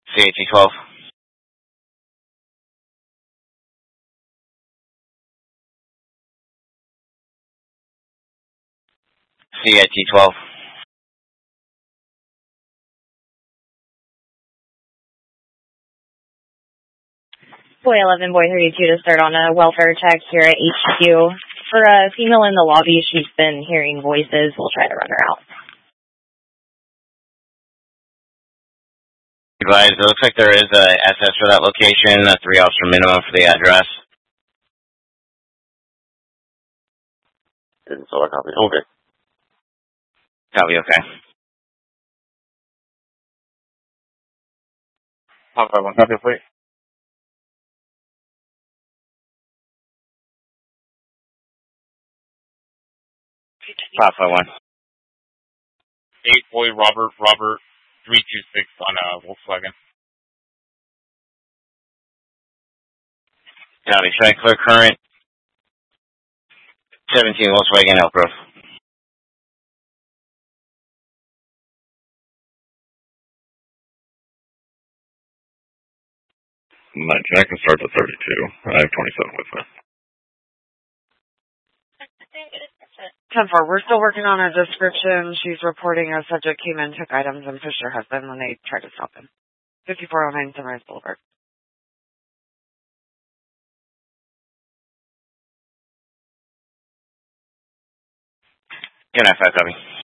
CAT-12. CAT-12. Boy 11, Boy 32 to start on a welfare check here at HQ. For a female in the lobby, she's been hearing voices. We'll try to run her out. Advise, it looks like there is a SS for that location, a 3-officer minimum for the address. So I copy. Okay. Copy, okay. Top 5-1, copy, please. Top 5-1. 8 Boy Robert 326 on a Volkswagen. Copy, should I clear current? 17 Volkswagen Elk Grove. I can start at 32. I have 27 with me. 10-4, we're still working on a description. She's reporting a subject came in, took items, and pushed her husband when they tried to stop him. 5409 Sunrise Boulevard. Good night, 5 copy.